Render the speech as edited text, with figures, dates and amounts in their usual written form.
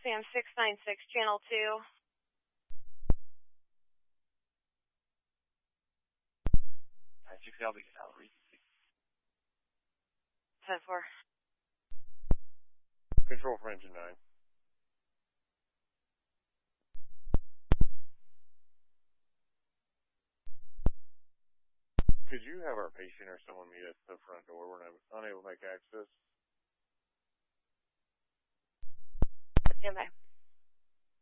Sam 696, Channel 2. 96 Alpha, Gallery. 10-4. Control for engine 9. Could you have our patient or someone meet us at the front door? We're unable to make access. Stand by.